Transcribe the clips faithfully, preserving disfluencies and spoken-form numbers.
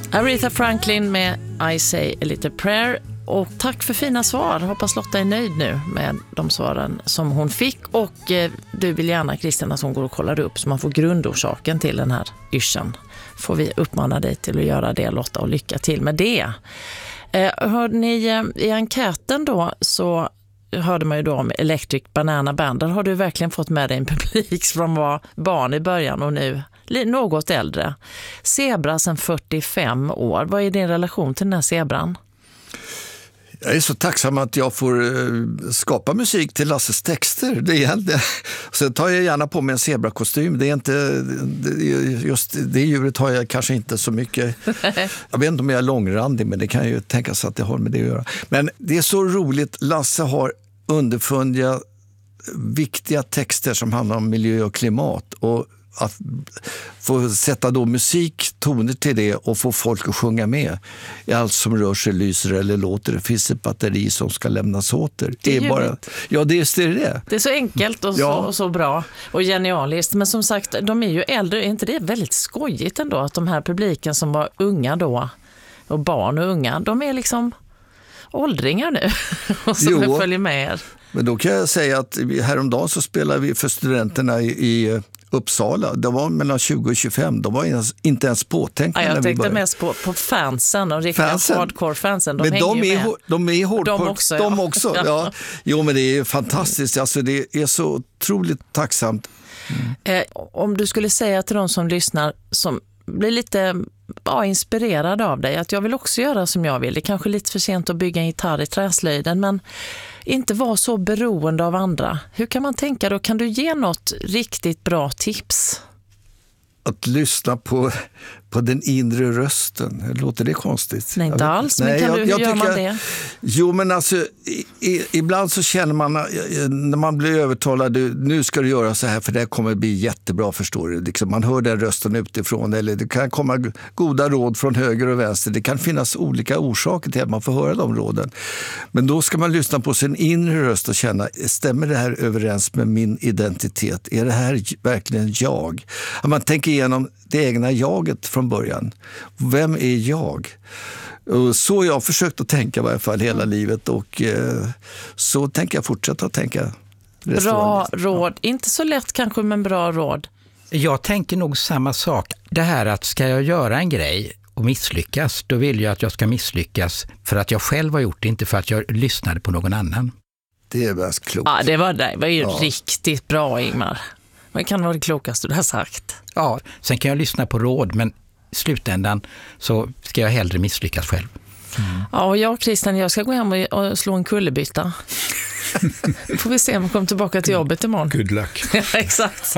Aretha Franklin med I Say a Little Prayer. Och tack för fina svar. Hoppas Lotta är nöjd nu med de svaren som hon fick. Och eh, du vill gärna, Christian, att hon går och kollar upp så man får grundorsaken till den här yrseln. Får vi uppmana dig till att göra det, Lotta, och lycka till med det. Eh, hörde ni eh, i enkäten då, så hörde man ju då om Electric Banana Band. Där har du verkligen fått med dig en publik som var barn i början och nu något äldre. Zebra sedan fyrtiofem år. Vad är din relation till den här zebran? Jag är så tacksam att jag får skapa musik till Lasses texter. Det är egentligen. Sen tar jag gärna på mig en zebrakostym. Det är inte, just det djuret har jag kanske inte så mycket. Jag vet inte om jag är långrandig, men det kan ju tänkas att det har med det att göra. Men det är så roligt. Lasse har underfundiga, viktiga texter som handlar om miljö och klimat. Och att få sätta då musik, toner till det och få folk att sjunga med i allt som rör sig, lyser eller låter. Det finns ett batteri som ska lämnas åter. Det är, det är bara, ja, det är det. Det är så enkelt och så, ja. och så bra och genialiskt. Men som sagt, de är ju äldre. Är inte det väldigt skojigt ändå att de här publiken som var unga då, och barn och unga, de är liksom åldringar nu och som jo, följer med er. Men då kan jag säga att häromdagen så spelar vi för studenterna i, i Uppsala. Det var mellan tjugo och tjugofem. De var inte ens påtänkta. Ja, jag tänkte mest på, på fansen och riktiga hardcore-fansen. De men de är, med. de är hardcore. De också. De ja. också ja. Ja. Jo, men det är fantastiskt. Alltså, det är så otroligt tacksamt. Mm. Eh, om du skulle säga till de som lyssnar, som blir lite ja, inspirerade av dig, att jag vill också göra som jag vill. Det är kanske lite för sent att bygga en gitarr i träslöjden, men inte vara så beroende av andra. Hur kan man tänka då? Kan du ge något riktigt bra tips? Att lyssna på, på den inre rösten. Låter det konstigt? Nej, inte alls. Men Nej, kan jag, du, hur jag gör man jag, det? Jo, men alltså i, i, ibland så känner man när man blir övertalad, nu ska du göra så här för det kommer bli jättebra, förstår du. Liksom, man hör den rösten utifrån, eller det kan komma goda råd från höger och vänster. Det kan finnas olika orsaker till att man får höra de råden. Men då ska man lyssna på sin inre röst och känna, stämmer det här överens med min identitet? Är det här verkligen jag? Man tänker igenom det egna jaget från början. Vem är jag? Och så har jag försökt att tänka i varje fall hela livet, och eh, så tänker jag fortsätta att tänka. Bra råd. Inte så lätt kanske, men bra råd. Jag tänker nog samma sak. Det här att ska jag göra en grej och misslyckas, då vill jag att jag ska misslyckas för att jag själv har gjort det, inte för att jag lyssnade på någon annan. Det är väl klokt. Ja, det var, det var ju ja. riktigt bra, Ingmar. Det kan vara det klokaste du har sagt. Ja, sen kan jag lyssna på råd, men i slutändan så ska jag hellre misslyckas själv. Mm. Ja, och jag och Christian, jag ska gå hem och, och slå en kullerbytta. Får vi se om vi kommer tillbaka till jobbet imorgon. Good luck. Ja, exakt.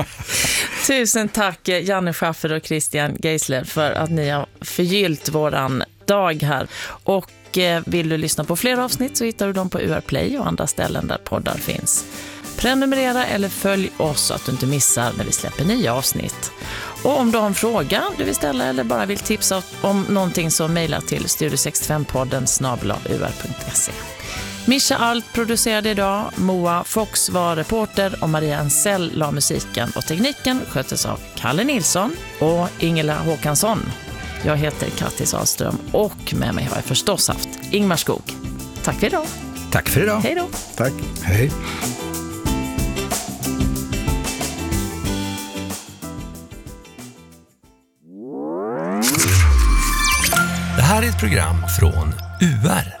Tusen tack Janne Schaffer och Christian Geisler för att ni har förgyllt våran dag här. Och eh, vill du lyssna på fler avsnitt så hittar du dem på U R Play och andra ställen där poddar finns. Prenumerera eller följ oss så att du inte missar när vi släpper nya avsnitt. Och om du har en fråga du vill ställa eller bara vill tipsa om någonting, så mejla till studio sextiofem podden snabel-a u r punkt se. Mischa Alt producerade idag, Moa Fox var reporter och Maria Ensell la musiken, och tekniken sköttes av Kalle Nilsson och Ingela Håkansson. Jag heter Kattis Ahlström och med mig har jag förstås haft Ingmar Skog. Tack för idag. Tack för idag. Hej då. Tack. Hej. Det här är ett program från U R.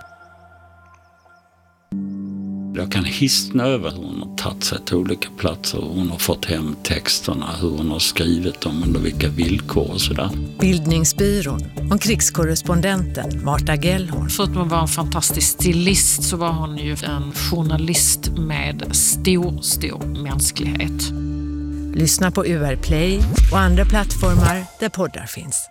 Jag kan hisna över hur hon har tagit sig till olika platser, hur hon har fått hem texterna, hur hon har skrivit dem, under vilka villkor och sådär. Bildningsbyrån om krigskorrespondenten Marta Gellhorn. För att man var en fantastisk stilist så var hon ju en journalist med stor, stor mänsklighet. Lyssna på U R Play och andra plattformar där poddar finns.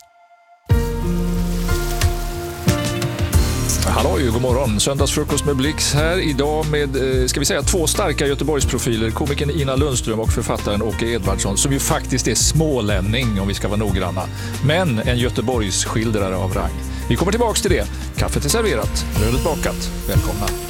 Halloj, god morgon. Söndagsfrukost med Blix här idag med, ska vi säga, två starka Göteborgsprofiler. Komikern Ina Lundström och författaren Åke Edvardsson, som ju faktiskt är smålänning om vi ska vara noggranna. Men en Göteborgs skildrare av rang. Vi kommer tillbaka till det. Kaffet är serverat, brödet bakat. Välkomna.